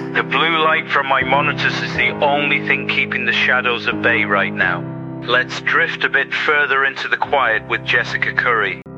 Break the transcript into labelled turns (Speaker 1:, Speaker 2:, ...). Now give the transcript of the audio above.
Speaker 1: The blue light from my monitors is the only thing keeping the shadows at bay right now. Let's drift a bit further into the quiet with Jessica Curry.